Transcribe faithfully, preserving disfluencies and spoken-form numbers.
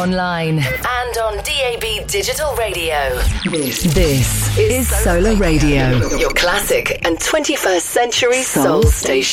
online and on D A B Digital Radio. This, this is Solar Radio, your classic and twenty-first century soul station.